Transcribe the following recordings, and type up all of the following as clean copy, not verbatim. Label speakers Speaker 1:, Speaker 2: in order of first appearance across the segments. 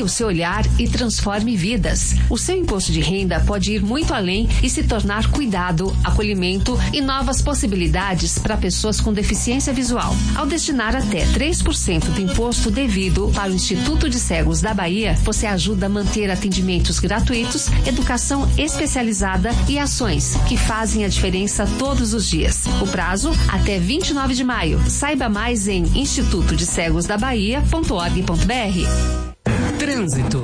Speaker 1: o seu olhar e transforme vidas. O seu imposto de renda pode ir muito além e se tornar cuidado, acolhimento e novas possibilidades para pessoas com deficiência visual. Ao destinar até 3% do imposto devido para o Instituto de Cegos da Bahia, você ajuda a manter atendimentos gratuitos, educação especializada e ações que fazem a diferença todos os dias. O prazo até 29 de maio. Saiba mais em institutodecegosdabahia.org.br.
Speaker 2: Trânsito.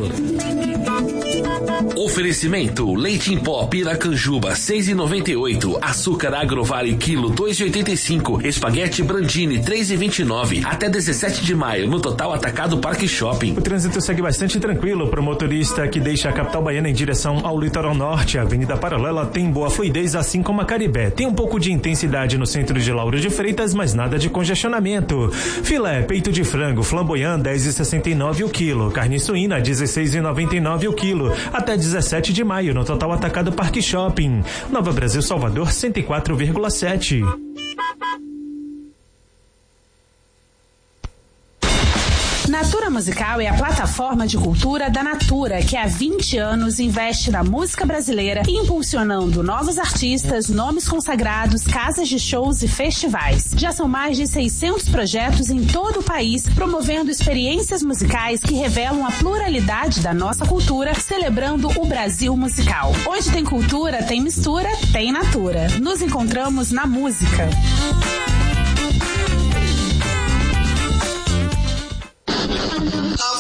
Speaker 2: Oferecimento: leite em pó Piracanjuba 6,98, açúcar Agrovale quilo 2,85, espaguete Brandini 3,29, até 17 de maio no Total Atacado Parque Shopping.
Speaker 3: O trânsito segue bastante tranquilo para o motorista que deixa a capital baiana em direção ao litoral norte. A Avenida Paralela tem boa fluidez, assim como a Caribé. Tem um pouco de intensidade no centro de Lauro de Freitas, mas nada de congestionamento. Filé, peito de frango, flamboyant 10,69 o quilo, carne suína 16,99 o quilo, até 17 de maio no Total Atacado Parque Shopping. Nova Brasil Salvador 104,7.
Speaker 4: Natura Musical é a plataforma de cultura da Natura, que há 20 anos investe na música brasileira, impulsionando novos artistas, nomes consagrados, casas de shows e festivais. Já são mais de 600 projetos em todo o país, promovendo experiências musicais que revelam a pluralidade da nossa cultura, celebrando o Brasil musical. Onde tem cultura, tem mistura, tem Natura. Nos encontramos na música.